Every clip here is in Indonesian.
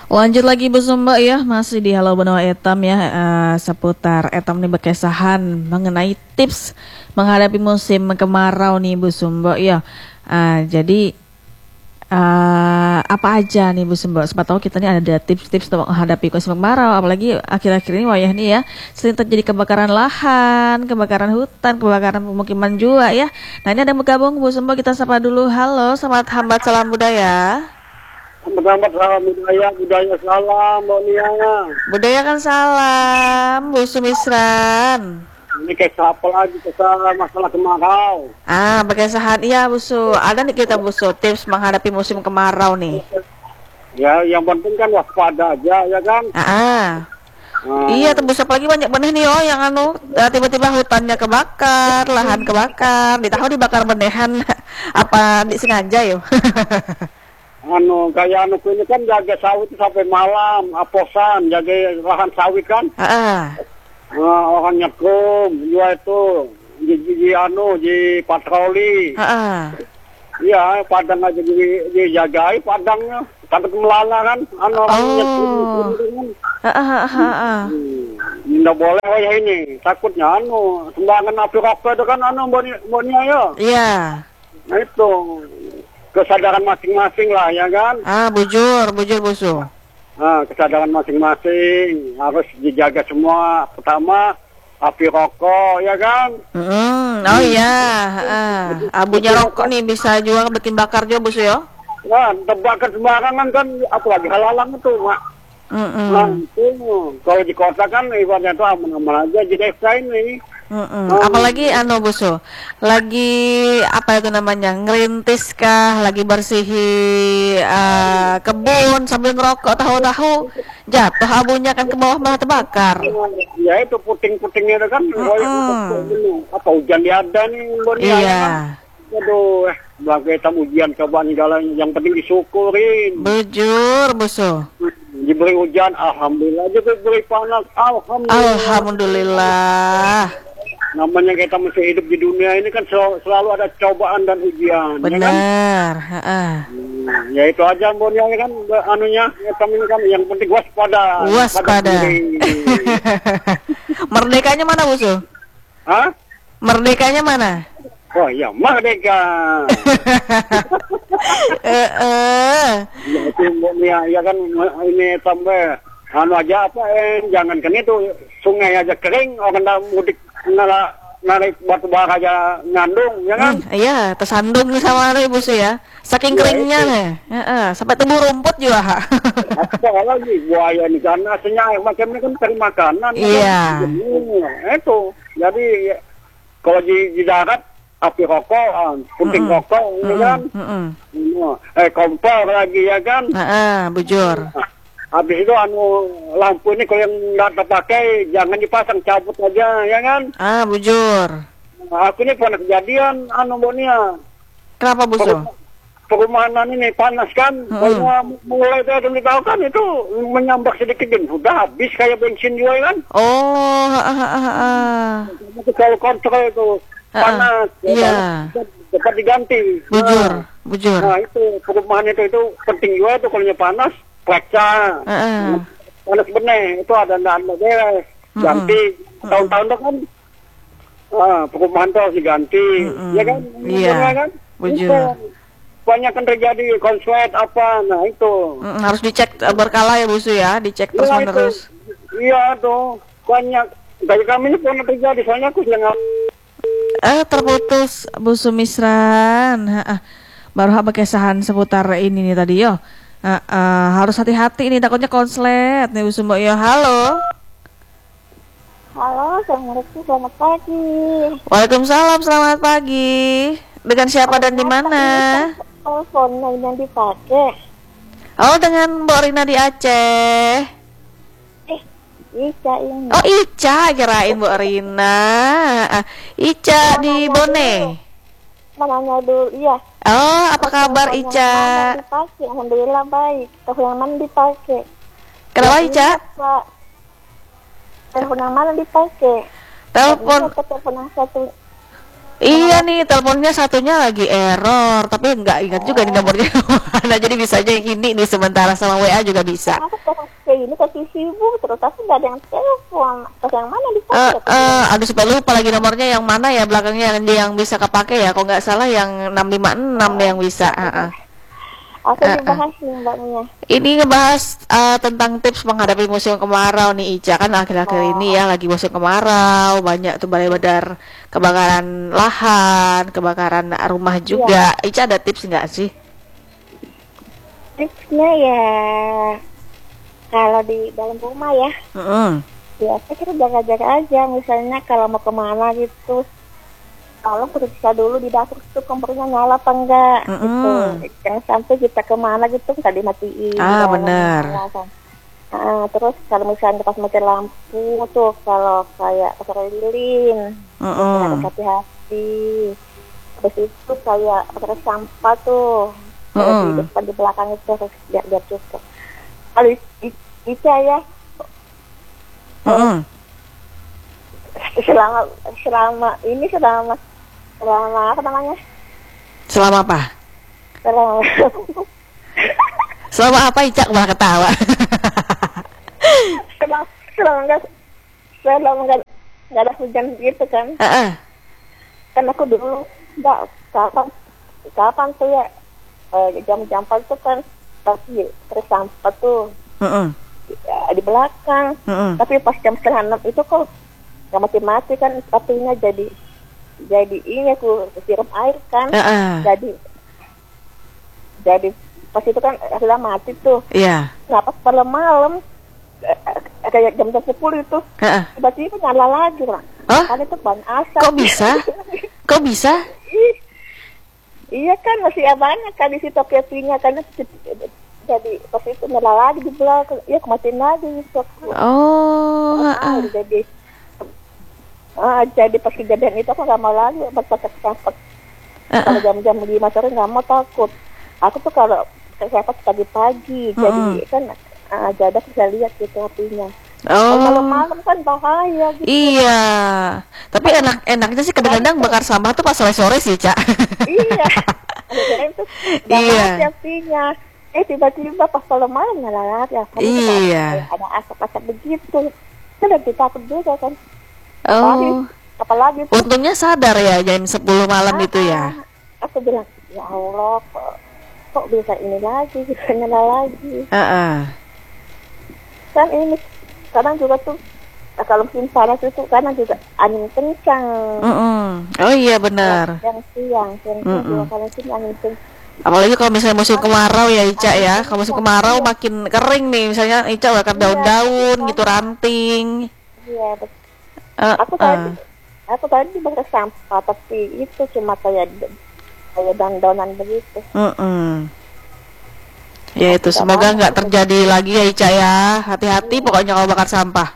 Lanjut lagi Bu Sumba ya, masih di Halo Benua Etam ya, seputar Etam nih berkesahan mengenai tips menghadapi musim kemarau nih Bu Sumba ya. Jadi apa aja nih Bu Sumba? Siapa tahu kita nih ada tips-tips untuk menghadapi musim kemarau, apalagi akhir-akhir ini wayah nih ya, sering terjadi kebakaran lahan, kebakaran hutan, kebakaran pemukiman juga ya. Nah ini ada yang bergabung Bu Sumba, kita sapa dulu. Halo, selamat hambat salam budaya. Selamat salam budaya salam, Mbak Nia. Budaya kan salam, Bu Sumisran. Ini kayak siapa lagi kesal masalah kemarau. Berkesahan iya Busu. Ada nih kita Busu tips menghadapi musim kemarau nih. Ya, yang penting kan waspada aja, ya kan? Iya, tembus apalagi banyak benih nih yang tiba-tiba hutannya kebakar, lahan kebakar, ditahu dibakar benehan apa disengaja yo. Kayak ini kan jaga sawit sampai malam, aposan, jaga lahan sawit kan? Orang nyekum, juga itu di patroli. Iya, padang aja dijagai padangnya, takut melala kan? Orang nyekum. Nggak boleh ya ini, takutnya sembarangan api rokok itu kan bonnya ya. Iya. Nah itu kesadaran masing-masing lah ya kan. Bujur Busu. Kesadaran masing-masing harus dijaga semua. Pertama api rokok ya kan. Oh iya. Abunya rokok nih bisa juga bikin bakar juga Busu ya. Nah, terbakar sembarangan kan, apalagi halalang itu mak. Nah itu kalau di kota kan ibaratnya itu aman-aman aja, di desa ini. Apalagi Busu, lagi apa itu namanya, ngerintis kah, lagi bersihi kebun sambil ngerokok, tahu-tahu jatuh abunya kan ke bawah malah terbakar. Ya itu puting-putingnya itu kan, apa hujan ada nih iya. Aduh, sebagai tamu ujian cobaan segala yang penting disyukurin. Bujur Busu. Diberi hujan, alhamdulillah. Diberi panas, alhamdulillah. Namanya kita masih hidup di dunia ini kan selalu ada cobaan dan ujian. Benar. Ya, kan? Ya itu aja Bonia kan kami kan yang penting waspada. Merdekanya mana Busu? Merdekanya mana? Oh iya, merdeka. Ya itu ya kan ini tambah aja jangankan itu sungai aja kering, orang mudik narik batu bara aja ngandung ya kan. Iya, tersandung sama Busu ya. Saking keringnya nih. Sampai tumbuh rumput juga. Apa lagi buaya nih karena aslinya macamnya kan cari makanan. Iya. Itu. Jadi kalau di darat api rokok, puting rokok, ini kan, kompor lagi ya kan. Bujur. Habis itu lampu ini kalau yang nggak terpakai jangan dipasang, cabut aja ya kan. Bujur. Aku ini pernah kejadian Bonia. Kenapa Busu? Perumahan ini panas kan, mulai dari tahu kan itu menyambar sedikit dan sudah habis kayak bensin juga kan. Kalau kontrol itu panas, dapat diganti. Bujur. Nah itu perumahan itu penting juga itu kalau panas, periksa. Panas bener itu ada beres, ganti. Tahun-tahun itu kan perumahan itu harus diganti, ya kan? Iya. Kan? Bujur. Itu banyak kan terjadi konslet apa, nah itu. Harus dicek berkala ya Busu ya, dicek terus-menerus. Iya tuh banyak. Dari kami ini pernah terjadi, soalnya aku sedang terputus Bu Sumisran. Baru kesahan seputar ini nih tadi yo. Harus hati-hati ini takutnya konslet nih Bu Sumba yo. Halo. Halo, Assalamualaikum, selamat pagi. Waalaikumsalam, selamat pagi. Dengan siapa dan di mana? Teleponnya yang dipakai. Dengan Mbak Rina di Aceh. Ica ini. Oh Ica, kirain Bu Rina. Ica di Bone. Mananya dulu, iya. Apa kabar Ica? Dipakai, alhamdulillah baik. Telepon yang mana dipakai? Kenapa Ica? Telepon yang mana dipakai? Telepon yang satu. Iya nih, teleponnya satunya lagi error, tapi nggak ingat juga nih nomornya mana. Jadi bisa aja yang ini nih sementara, sama WA juga bisa. Aku kayak ini kasih sibuk terus tapi nggak ada yang telepon. Terus yang mana dipakai? Aduh supaya lupa lagi nomornya yang mana ya, belakangnya yang bisa kepake ya. Kalau nggak salah yang 656 yang bisa. Aku dibahas nih Mbak Mia. Ini ngebahas tentang tips menghadapi musim kemarau nih Ica. Kan akhir-akhir ini ya lagi musim kemarau, banyak tuh balai badar, kebakaran lahan, kebakaran rumah juga. Ica ada tips nggak sih? Tipsnya ya kalau di dalam rumah ya, biasa kita jaga-jaga aja. Misalnya kalau mau kemana gitu, tolong periksa dulu di dapur itu kompornya nyala apa enggak gitu. Jangan sampai kita kemana gitu nggak dimatiin. Benar. Terus kalau misalnya pas mati lampu tuh, kalau kayak pasar lilin, harus hati-hati. Terus itu kayak pasar sampah tuh, di depan di belakang itu harus lihat juga. Kalau bisa ya. Selama apa namanya? Selama apa? Selama apa Ica malah ketawa? selama nggak ada hujan gitu kan? Kan aku dulu nggak kapan tuh ya jam-jam itu kan pasti tersampah tuh di belakang. Tapi pas jam 5:30 itu kok nggak mati kan apinya jadi ini aku siram air kan. Jadi pas itu kan sudah mati tuh. Nah pas malam kayak jam 10 itu tiba-tiba nyala lagi lah. Kan itu ban asap. Kok bisa? Iya kan masih banyak kan di situ apinya kan, jadi pas itu nyala lagi di belakang. Iya kematin lagi gitu. Jadi pas kejadian itu aku nggak mau lagi berpasak. Kalau jam-jam 5 sore nggak mau, takut. Aku tuh kalau siapa pagi-pagi, jadi kan jadak bisa lihat gitu apinya. Kalau malam kan bahaya gitu. Iya. Tapi enaknya sih kadang-kadang bakar sampah tuh pas sore-sore sih, Cak. Iya. Itu mati apinya. Tiba-tiba pas kalau malam nyala lagi. Iya. Ada asap-asap begitu. Itu lebih takut juga kan. Apalagi untungnya sadar ya jam 10 malam itu ya. Aku bilang, ya Allah, kok bisa ini lagi, bisa nyala lagi. Kan ini kadang juga tuh kalau musim panas itu kadang juga angin kencang. Oh iya benar. Yang siang juga kalau sini angin kencang. Apalagi kalau misalnya musim kemarau ya Ica ya. Kalau musim kemarau makin kering nih, misalnya Ica bakar daun-daun gitu, ranting. Iya betul. Aku tadi bakar sampah, tapi itu cuma kayak daun-daunan begitu. Ya itu semoga nggak terjadi lagi ya Ica ya. Hati-hati pokoknya kalau bakar sampah.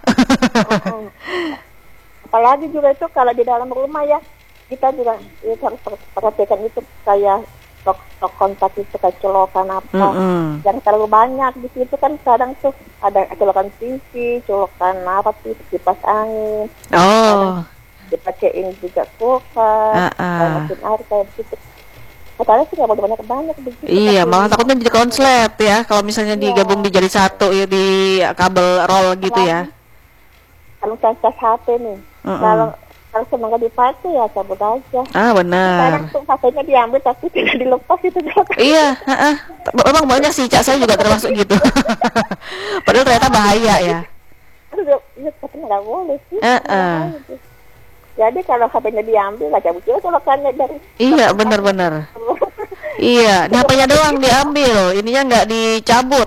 Apalagi juga itu kalau di dalam rumah ya, kita juga harus perhatikan itu kayak stok kontak itu, kayak colokan apa. Jangan terlalu banyak di situ kan, kadang tuh ada colokan TV, colokan apa tuh, kipas angin. Dipakein juga kulkas, mesin air kayak begitu. Katanya sih nggak boleh banyak begitu. Iya, malah takutnya jadi konslet ya. Kalau misalnya digabung dijadi satu ya, di kabel roll gitu ya. Kalau cas HP nih, kalau semang nggak dipakai ya cabut aja. Benar. Kadang tuh HP-nya diambil tapi tidak dilepas itu juga. Iya, memang banyak sih, Cak, saya juga termasuk gitu. Padahal ternyata bahaya ya. Iya, tapi nggak boleh sih. Jadi kalau HP-nya diambil, cabut juga colokannya dari. Iya, benar-benar. Iya, HP-nya doang diambil, ininya nggak dicabut.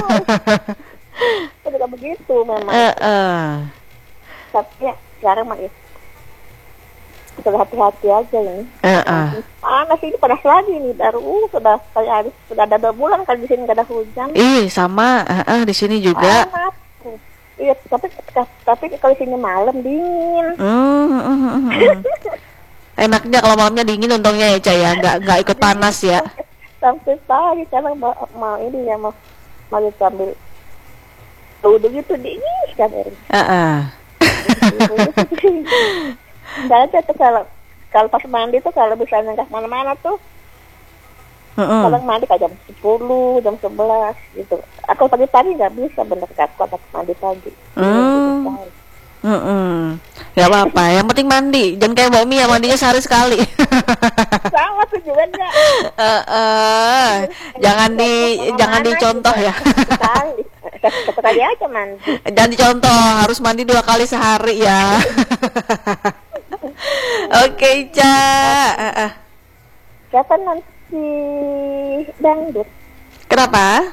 Itu juga begitu memang. Tapi ya, sekarang mah ya, sudah hati-hati aja ini. Panas ini, panas lagi nih, baru sudah ada 2 bulan kan di sini nggak ada hujan. Sama, di sini juga. Panas. Iya, tapi kalau sini malam dingin. Enaknya kalau malamnya dingin untungnya ya, Cak ya, nggak ikut panas ya. Sampai pagi sekarang mau ini ya, mau ambil udah gitu dingin sekali. Nggak ada tuh kalau pas mandi tuh kalau misalnya nggak kemana-mana tuh, kalau mandi kayak jam 10, jam 11 gitu. Aku pagi-pagi nggak bisa bener kuat aku mandi pagi. Gak apa-apa, yang penting mandi. Jangan kayak Mbak Mia mandinya sehari sekali. Sama tujuannya. Jangan dicontoh ya. Satu kali aja mandi. Jangan dicontoh, harus mandi 2 kali sehari ya. Oke, Ica. Siapa nanti dangdut? Kenapa?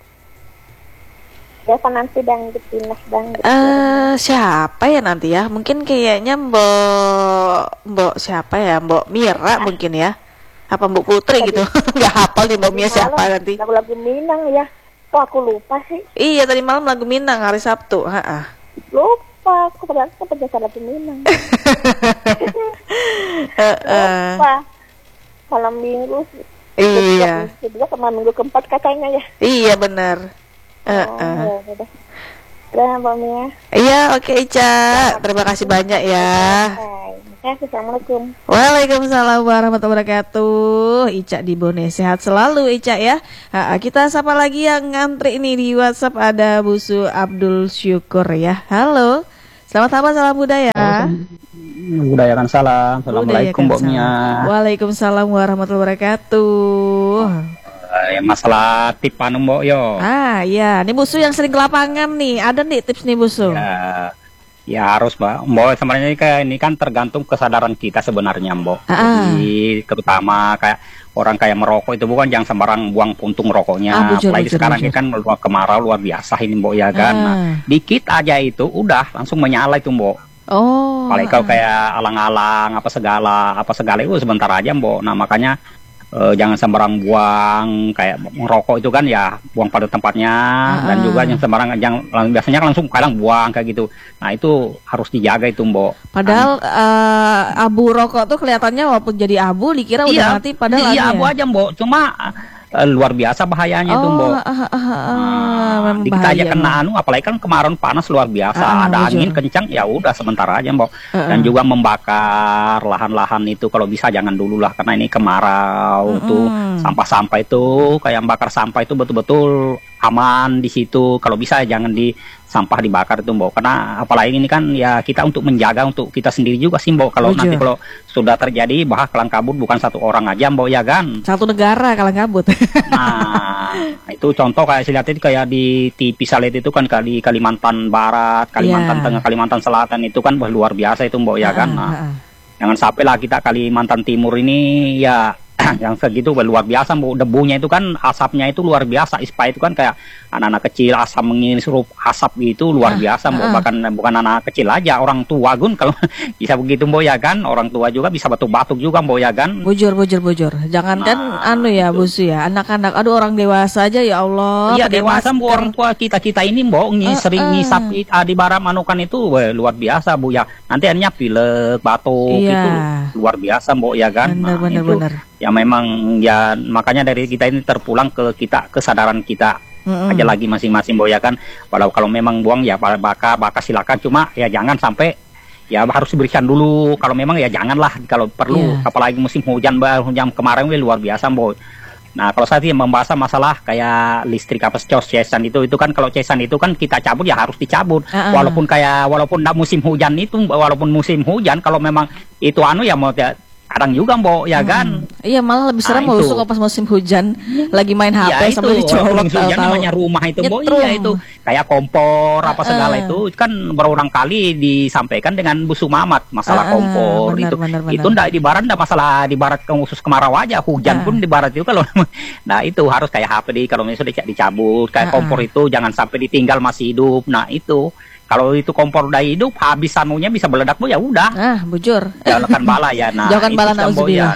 Siapa nanti dangdut, Dinas dangdut? Siapa ya nanti ya? Mungkin kayaknya Mbok siapa ya? Mbok Mira mungkin ya? Apa Mbok Putri gitu? Nggak hafal nih Mbok Mia siapa nanti. Lagu-lagu Minang ya. Kok aku lupa sih? Iya, tadi malam lagu Minang hari Sabtu. Lupa, aku penjasa lagu Minang. Lupa. Malam minggu. Iya. Kedua sama minggu keempat katanya ya. Iya benar. Udah Mbak Mia. Iya, oke Ica. Terima kasih banyak ya. Assalamualaikum. Waalaikumsalam warahmatullahi wabarakatuh. Ica di Bone, sehat selalu Ica ya. Kita sapa lagi yang ngantri ini di WhatsApp, ada Busu Abdul Syukur ya. Halo. Selamat apa, salam budaya. Budayakan salam. Assalamualaikum Mbak Mia. Waalaikumsalam warahmatullahi wabarakatuh. Masalah tip anu Mbok yo. Iya, ini Busu yang sering ke lapangan nih. Ada nih tips nih Busu. Ya harus Mbok. Sebenarnya ini kan tergantung kesadaran kita sebenarnya Mbok. Jadi terutama kayak orang kayak merokok itu bukan jangan sembarang buang puntung rokoknya. Apalagi sekarang ini kan kemarau luar biasa ini Mbok ya kan. Nah, dikit aja itu udah langsung menyala itu Mbok. Apalagi kalau kayak alang-alang apa segala itu sebentar aja Mbok. Nah makanya jangan sembarang buang, kayak merokok itu kan ya buang pada tempatnya, dan juga yang sembarang biasanya langsung kadang buang kayak gitu. Nah itu harus dijaga itu Mbok. Padahal abu rokok tuh kelihatannya walaupun jadi abu dikira udah mati, padahal iya abu aja Mbok, cuma luar biasa bahayanya itu Mbok. Dikit aja kena apalagi kan kemarin panas luar biasa, ada angin kencang, ya udah sebentar aja Mbok. Dan juga membakar lahan-lahan itu kalau bisa jangan dulu lah, karena ini kemarau tuh sampah-sampah itu kayak bakar sampah itu betul-betul aman di situ. Kalau bisa jangan sampah dibakar itu Mbok, karena apalagi ini kan ya kita untuk menjaga untuk kita sendiri juga sih Mbok. Kalau nanti kalau sudah terjadi bahwa kelang kabut bukan satu orang aja Mbok ya kan, satu negara kelang kabut. Nah itu contoh kayak saya lihat itu kayak di TV saya lihat itu kan di Kalimantan Barat, Kalimantan Tengah, Kalimantan Selatan itu kan luar biasa itu Mbok ya kan. Nah jangan sampai lah kita Kalimantan Timur ini ya yang segitu luar biasa Mbok, debunya itu kan asapnya itu luar biasa, ispa itu kan kayak anak-anak kecil asam menghirup asap gitu luar biasa Mbok. Bahkan bukan anak kecil aja, orang tua pun kalau bisa begitu Mbok ya kan, orang tua juga bisa batuk-batuk juga Mbok ya kan. Bujur jangan kan ya Busu ya, anak-anak aduh orang dewasa aja ya Allah. Iya dewasa Mbok, orang tua kita ini Mbok sering ngisap di barang manukan itu luar biasa Bu ya, nanti akhirnya pilek batuk itu luar biasa Mbok ya kan. Bener. Ya memang ya makanya dari kita ini terpulang ke kita, kesadaran kita aja lagi masing-masing Mbok ya kan. Walau kalau memang buang ya bakar silakan, cuma ya jangan sampai ya harus diberikan dulu. Kalau memang ya janganlah kalau perlu, apalagi musim hujan kemarin luar biasa Mbok. Nah kalau saya membahas masalah kayak listrik apa cesan itu kan kalau cesan itu kan kita cabut ya harus dicabut. Walaupun enggak musim hujan itu, walaupun musim hujan kalau memang itu ya mau kadang juga Mbok ya kan. Iya malah lebih serem kalau pas musim hujan lagi main HP sambil dicolok tahu namanya rumah itu Mbok. Iya itu kayak kompor apa segala itu kan berulang kali disampaikan dengan Bu Sumamat masalah kompor. Benar. Itu enggak di barat, enggak masalah di barat khusus kemarau aja, hujan pun di barat itu kalau nah itu harus kayak HP kalau misalnya dicabut, kayak kompor itu jangan sampai ditinggal masih hidup. Nah itu kalau itu kompor udah hidup, habis sanunya bisa meledak Bu ya udah. Bujur. Jangan bala ya. Nah, jangan bala nauzubillah.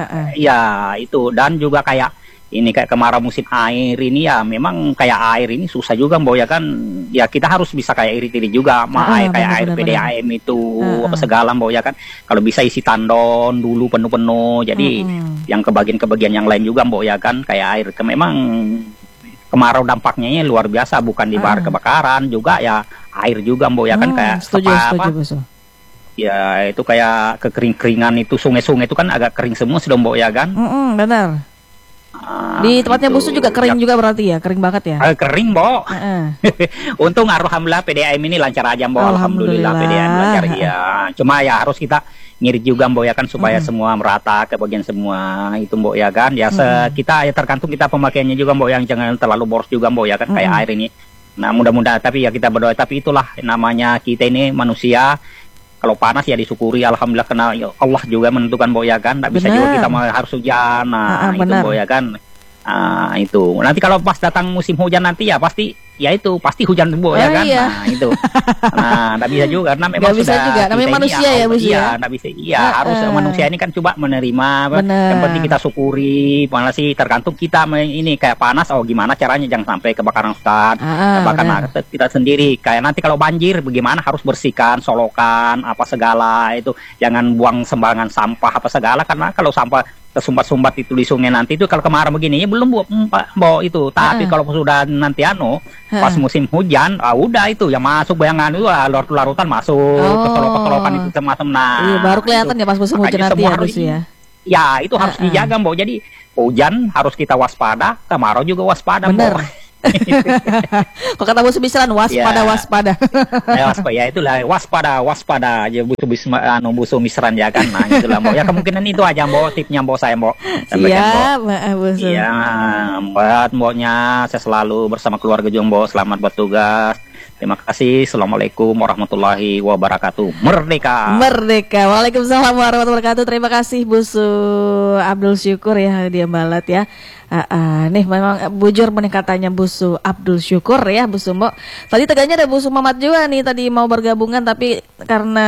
Ya itu, dan juga kayak ini kayak kemarau musim air ini ya memang kayak air ini susah juga Mbok ya kan. Ya kita harus bisa kayak iri juga air kayak air PDAM itu apa segala Mbok ya kan. Kalau bisa isi tandon dulu penuh-penuh. Jadi yang kebagian yang lain juga Mbok ya kan, kayak air memang kemarau dampaknya luar biasa, bukan di bar kebakaran juga ya air juga Mbok ya kan, kayak setuju Ya itu kayak kekering-keringan itu, sungai-sungai itu kan agak kering semua sudah Mbok ya kan? Benar. Di tempatnya itu. Busu juga kering juga berarti ya, kering banget ya? Kering Mbok. Untung alhamdulillah PDAM ini lancar aja Mbok. Alhamdulillah PDAM lancar ya. Cuma ya harus kita ngirit juga Mbok ya kan supaya semua merata ke bagian semua itu Mbok ya kan. Ya kita ya tergantung kita pemakaiannya juga Mbok, yang jangan terlalu boros juga Mbok ya kan, kayak air ini. Nah mudah-mudahan, tapi ya kita berdoa, tapi itulah namanya kita ini manusia. Kalau panas ya disyukuri, alhamdulillah, karena Allah juga menentukan Mbok ya kan. Tidak bisa juga kita harus hujan. Nah itu Mbok ya kan. Itu nanti kalau pas datang musim hujan nanti ya pasti ya itu pasti hujan Mbok ya kan. Iya. Nah itu nggak bisa juga karena memang bisa juga namanya manusia ya Bu ya. Nggak bisa, harus manusia ini kan coba menerima. Yang penting kita syukuri. Malah sih tergantung kita ini kayak panas, gimana caranya jangan sampai kebakaran hutan, kebakaran kita sendiri. Kayak nanti kalau banjir bagaimana, harus bersihkan solokan apa segala itu, jangan buang sembarangan sampah apa segala, karena kalau sampah tersumbat-sumbat itu di sungai nanti itu kalau kemarau begini ya belum Mbok itu, tapi kalau sudah nanti pas musim hujan udah itu yang masuk bayangan itu larutan masuk ke ketolokan itu termasuk. Iya, baru kelihatan ya pas musim hujan nanti ya Bu ya. Ya itu harus dijaga Mbok. Jadi hujan harus kita waspada, kemarau juga waspada Mbok. Kok kata Bu Misran waspada. Ya itulah waspada aja busu Misran ya kan. Nah itulah Mbok. Ya kemungkinan itu aja Mbok, tipnya Mbok saya Mbok. Iya buat Mboknya saya selalu bersama keluarga juga Mbok. Selamat bertugas. Terima kasih. Assalamualaikum warahmatullahi wabarakatuh. Merdeka. Waalaikumsalam warahmatullahi wabarakatuh. Terima kasih Busu Abdul Syukur ya, dia balat ya. Nih memang bujur meningkatannya Busu Abdul Syukur ya Busu Mbok. Tadi tegaknya ada Busu Mamat juga nih, tadi mau bergabungan tapi karena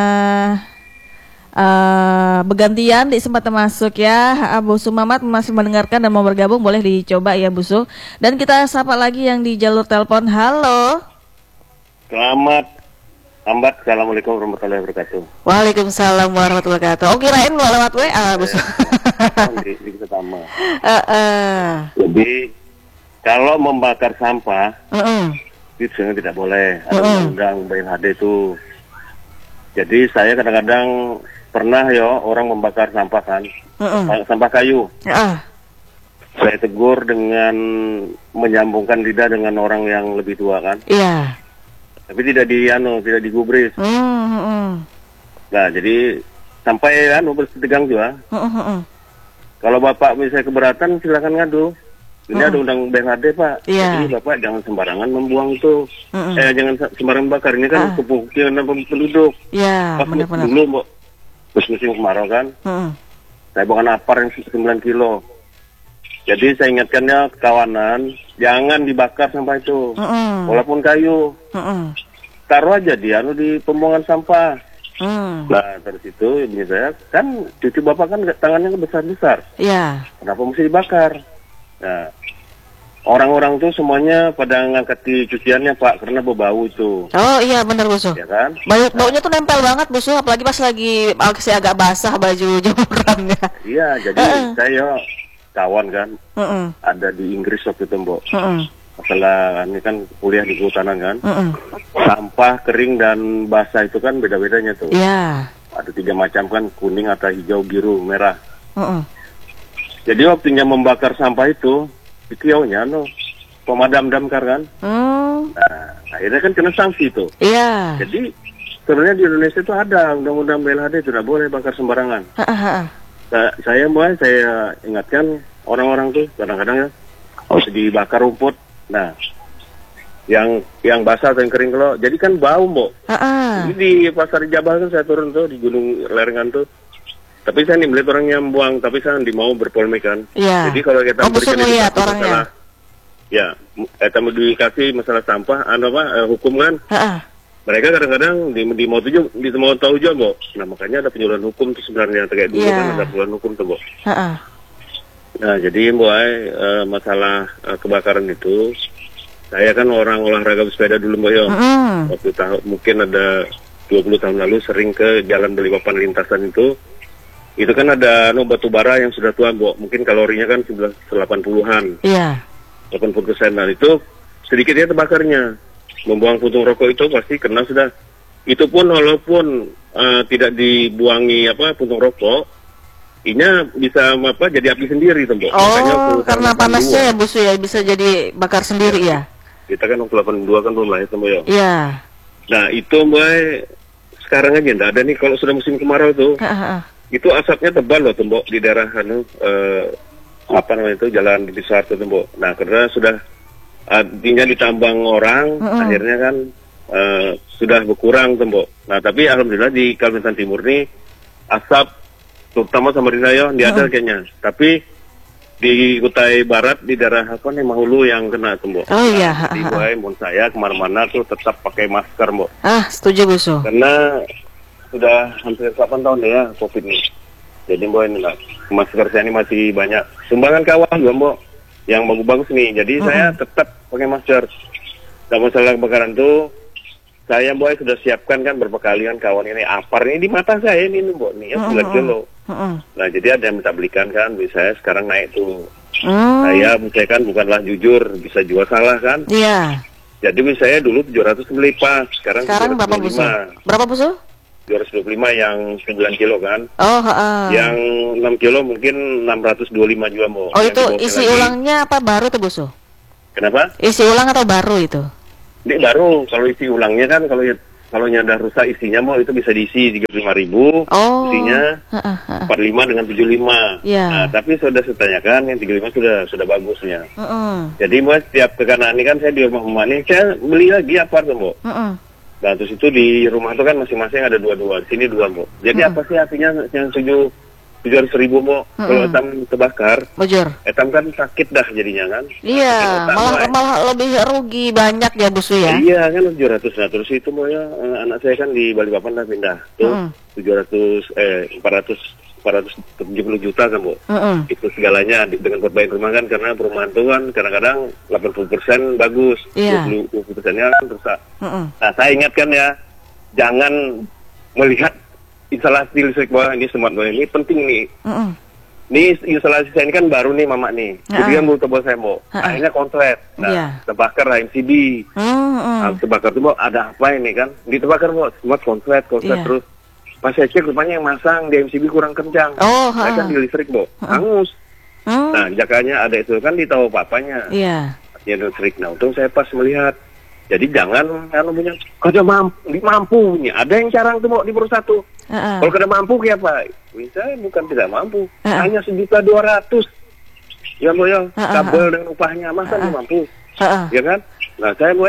bergantian di sempat masuk ya. Busu Mamat masih mendengarkan dan mau bergabung, boleh dicoba ya Busu. Dan kita sapa lagi yang di jalur telepon. Halo. Selamat lambat. Assalamualaikum warahmatullahi wabarakatuh. Waalaikumsalam warahmatullahi wabarakatuh. Oh kirain mau lewat WA Busu. Di pertama. Jadi kalau membakar sampah itu sebenarnya tidak boleh. Ada undang-undang BLHD itu. Jadi saya kadang-kadang pernah orang membakar sampah kan, sampah kayu. Saya tegur dengan menyambungkan lidah dengan orang yang lebih tua kan. Iya. Tapi tidak digubris. Nah, jadi sampai bersitegang juga. Kalau Bapak misalnya keberatan silakan ngadu. Ini ada undang BLHD Pak. Jadi Bapak jangan sembarangan membuang itu. Jangan sembarangan bakar. Ini kan kemukiman penduduk. Iya, benar-benar. Dulu Mbok, musim kemarau kan. Saya bawa napar yang 9 kilo. Jadi saya ingatkannya ke kawanan, jangan dibakar sampah itu. Walaupun kayu. Taruh aja di pembuangan sampah. Nah dari situ ini saya kan cucu Bapak kan tangannya besar-besar. Iya. Kenapa mesti dibakar? Nah orang-orang tuh semuanya pada ngangkat di cuciannya Pak, karena berbau itu. Oh iya benar Busu. Ya kan? Baunya tuh nempel banget Busu, apalagi pas lagi agak basah baju jemurannya. Iya, jadi saya kawan kan, ada di Inggris waktu itu Mbok. Masalah ini kan kuliah di kehutanan kan. Sampah kering dan basah itu kan beda-bedanya tuh. Iya. Ada 3 macam kan, kuning atau hijau, biru, merah. Jadi waktunya membakar sampah itu kiaunya pemadam damkar kan. Nah, akhirnya kan kena sanksi itu. Iya. Jadi sebenarnya di Indonesia itu ada undang-undang BLHD, tidak boleh bakar sembarangan. Saya ingatkan orang-orang tuh kadang-kadang harus dibakar rumput. Nah, yang basah atau yang kering kalau jadi kan bau Mbok. Ini di pasar Jabal kan saya turun tuh di Gunung Lerengan tuh. Tapi saya nih melihat orang yang buang, tapi saya mau berpolemik kan. Iya. Jadi kalau kita berikan masalah, ya kita mau dikasih masalah sampah, hukum kan. Mereka kadang-kadang di mau tahu juga Mbok. Nah makanya ada penyuluhan hukum tuh sebenarnya terkait dulu kan ada penyuluhan hukum tuh Mbok. Nah jadi Mbok masalah kebakaran itu, saya kan orang olahraga sepeda dulu Mbok ya. Waktu mungkin ada 20 tahun lalu sering ke Jalan Balikpapan lintasan itu kan ada batu bara yang sudah tua Mbok. Mungkin kalorinya kan 80-an. Iya. 80%. Nah itu sedikitnya terbakarnya. Membuang puntung rokok itu pasti kena sudah. Itu pun walaupun tidak dibuangi puntung rokok, inya bisa jadi api sendiri tuh, Mbok. Oh, karena panasnya ya, Bu Su, ya bisa jadi bakar sendiri ya. Kita kan 82 kan belum lahir tuh, Mbok ya. Iya. Nah, itu Mbak sekarang aja enggak ada nih kalau sudah musim kemarau tuh. Itu asapnya tebal loh tuh, Mbok, di daerah jalan di besar tuh, Mbok. Nah, karena sudah artinya ditambang orang, akhirnya kan sudah berkurang, Mbok. Nah, tapi alhamdulillah di Kalimantan Timur nih asap, terutama Samarinda ya, dia ada kayaknya. Tapi di Kutai Barat di daerah Mahulu yang kena, Mbok. Oh iya. Di saya kemana-mana tuh tetap pakai masker, Mbok. Setuju, Bu Su. Karena sudah hampir 8 tahun ya COVID ini. Jadi Mbok ini lah, masker saya ini masih banyak. Sumbangan kawan juga, Mbok, yang bagus-bagus nih. Jadi saya tetap pakai masker. Nah, masalah kebakaran tuh saya Mbok sudah siapkan kan berapa kali kan kawan ini apar ini di mata saya ini Mbok nih ya 9 kilo. Nah, jadi ada yang minta belikan kan, saya sekarang naik tuh. Saya misalkan bukanlah jujur, bisa jual salah kan? Iya. Jadi saya dulu 700 beli pas, sekarang berapa, Bu Su? Berapa, Bu Su? 225 yang 9 kilo kan. Yang 6 kilo mungkin 625 juga, Mbok. Oh, itu isi ulangnya apa baru tuh, Bu Su? Kenapa? Isi ulang atau baru itu? Ini baru, kalau isi ulangnya kan kalau udah rusak isinya mau itu bisa diisi 35.000, isinya 45 dengan 75. Nah, tapi sudah saya tanyakan yang 35 sudah bagusnya. Jadi mau setiap kekanaan ini kan saya di rumah Mama ini saya beli lagi apar tuh, Mbok. Nah, terus itu di rumah itu kan masing-masing ada 2, di sini 2, Mbok. Jadi apa sih artinya yang 700.000, Mbok? Kalau etam terbakar, etam kan sakit dah jadinya kan. Iya, malah lebih rugi banyak ya, Bu Su ya. Iya kan 700. Nah, terus itu Mbok ya, anak saya kan di Balikpapan dah pindah. Tuh 470 juta kan, Mbok. Itu segalanya dengan perbaikan rumah kan, karena perumahan itu kan kadang-kadang 80% bagus, 20%-nya kan rusak. Nah, saya ingatkan ya, jangan melihat instalasi listrik bawah ini smart bawah ini penting nih. Ini instalasi saya ini kan baru nih Mama nih. Jadi kan belum tebal saya, Mbok. Akhirnya kontrak. Nah, terbakar MCB. Terbakar tuh, Mbok, ada apa ini kan? Ditebakar, Mbok, semua kontrak terus. Pas saya cek rupanya yang masang di MCB kurang kencang. Saya kan di listrik, Mbok, hangus. Nah, jakanya ada itu kan di tahu papanya. Ya listrik. Nah, untung saya pas melihat. Jadi jangan punya kada mampunya. Ada yang carang tuh, Mbok, di Purus 1. Kalau kada mampu kayak apa? Saya bukan tidak mampu. Hanya 1.200.000. Ya, Mbok ya, kabel dengan upahnya masa dia mampu. Ya kan? Nah,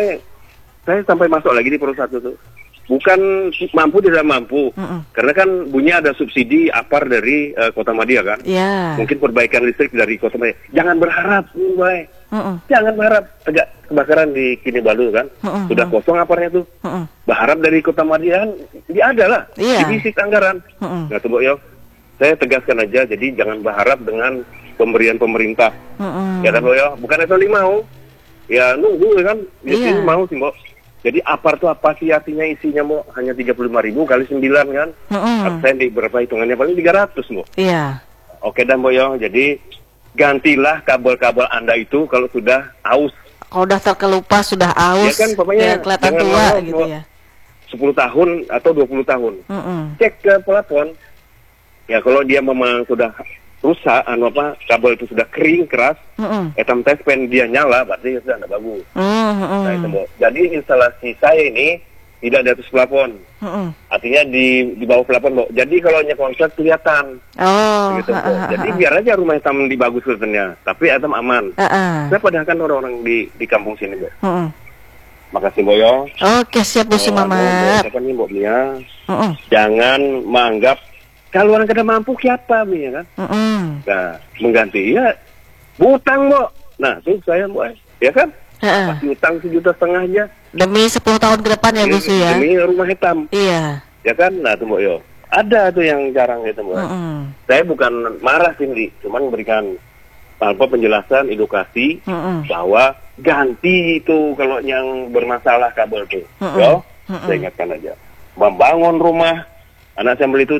saya sampai masuk lagi di Purus 1 tuh. Bukan mampu tidak mampu. Karena kan bunyi ada subsidi apar dari Kota Madia kan. Mungkin perbaikan listrik dari Kota Madia. Jangan berharap, Mbak. Jangan berharap. Tegak kebakaran di Kinibalu kan. Sudah kosong aparnya tuh. Berharap dari Kota Madia kan dia ada lah. Divisi anggaran. Nah, tuh, Mbok ya. Saya tegaskan aja, jadi jangan berharap dengan pemberian pemerintah. Ya kan, Mbok ya. Bukan itu mau. Ya nunggu kan. Ini mau sih, Mbok. Jadi apar tuh apa sih artinya isinya, Mbok? Hanya 35.000 kali 9 kan? Saya di berapa hitungannya paling 300, Mbok. Oke dah, Mbok ya. Jadi gantilah kabel-kabel Anda itu kalau sudah aus. Kalau udah terkelupas, sudah aus. Ya kan, pokoknya kelihatan tua gitu ya. 10 tahun atau 20 tahun. Cek ke pelapon. Ya kalau dia memang sudah rusak, kabel itu sudah kering keras, etam tes pen dia nyala, berarti sudah tidak bagus. Nah, itu, Mbok. Jadi instalasi saya ini tidak di atas plafon, artinya di bawah plafon, Mbok. Jadi kalau nyekonsert kelihatan, gitu, jadi biar aja rumah etam dibagus kelihatannya, tapi etam aman. Saya padahkan orang-orang di kampung sini, Mbok. Makasih, Mbok ya. Oke, siap, Bu Su Mamat. Siapa nih, Mbok Mia? Jangan menganggap kalau orang kada mampu siapa, ya kan? Nah, mengganti ya utang, Mbok. Nah, tuh saya, Mbok, ya kan? Masih utang 1,5 juta aja. Demi 10 tahun ke depan ya, Bu Su ya. Demi rumah hitam. Iya. Ya kan? Nah, tuh, Mbok yo. Ada tuh yang jarang itu, Mbok. Saya bukan marah sih, cuman memberikan penjelasan, edukasi bahwa ganti itu kalau yang bermasalah kabel tuh. Yo, saya ingatkan aja. Membangun rumah anak saya beli itu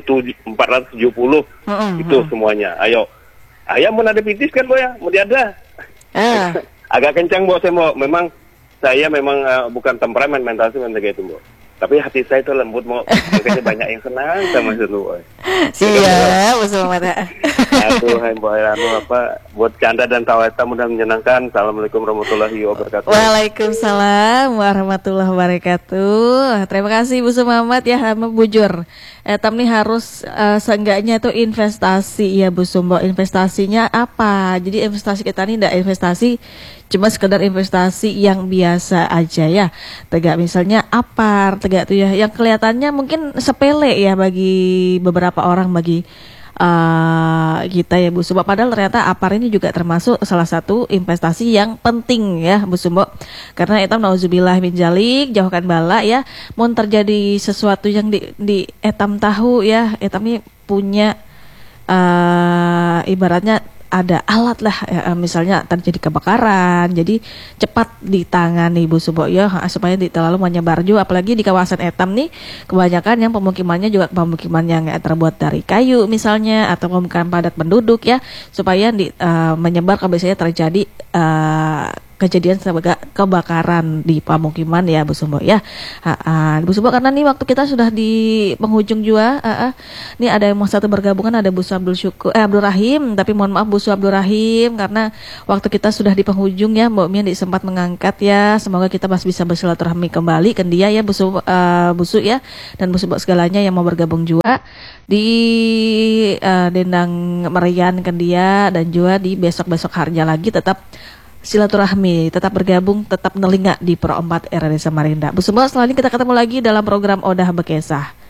470 itu semuanya. Ayo mau ada pitis kan, Mbok ya? Mau diada. Agak kencang, Mbok, saya mau. Memang saya bukan temperamen mental sih kayak itu, Mbok. Tapi hati saya itu lembut, mau makanya banyak yang senang sama dulu. Iya, betul banget. Aduh, buat canda dan tawa eta mudah menyenangkan. Assalamualaikum warahmatullahi wabarakatuh. Waalaikumsalam warahmatullahi wabarakatuh. Terima kasih Bu Sumamat ya, bujur. Etam nih harus seenggaknya itu investasi ya Bu Sumbo. Investasinya apa? Jadi investasi kita nih tidak investasi cuma sekedar investasi yang biasa aja ya. Tegak misalnya apar, tegak tuh ya yang kelihatannya mungkin sepele ya bagi beberapa orang, bagi kita ya Bu Sumbo. Padahal ternyata apar ini juga termasuk salah satu investasi yang penting ya Bu Sumbo. Karena etam nauzubillah min dzalik, jauhkan bala ya. Mun terjadi sesuatu yang di etam tahu ya, etam ini punya ibaratnya ada alat lah ya, misalnya terjadi kebakaran, jadi cepat ditangani Bu Sumbo ya, supaya tidak terlalu menyebar juga, apalagi di kawasan etam nih kebanyakan yang pemukimannya juga pemukiman yang terbuat dari kayu misalnya, atau pemukiman padat penduduk ya, supaya menyebar kalau biasanya terjadi kejadian sebagai kebakaran di pemukiman ya Bu Sumbo ya. Bu Sumbo, karena nih waktu kita sudah di penghujung juga. Nih ada yang mau satu bergabungan, ada Bu Abdul Rahim, tapi mohon maaf Bu Abdul Rahim karena waktu kita sudah di penghujung ya. Mbak Mian sempat mengangkat ya. Semoga kita masih bisa bersilaturahmi kembali ke dia ya Bu Su ya, dan Bu Sumbo segalanya yang mau bergabung juga di Dendang Merian ke dia, dan juga di besok-besok harinya lagi tetap silaturahmi, tetap bergabung, tetap nelinga di Pro 4 RRI Samarinda. Bu Sumbo, setelah ini kita ketemu lagi dalam program Odah Bekesah.